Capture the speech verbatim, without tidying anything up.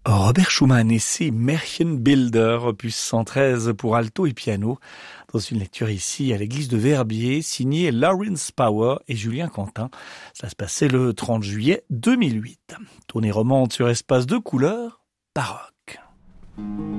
Robert Schumann et ses Märchenbilder, opus cent treize pour alto et piano, dans une lecture ici à l'église de Verbier, signée Lawrence Power et Julien Quentin. Ça se passait le trente juillet deux mille huit. Tournée romande sur espace de couleurs, baroque.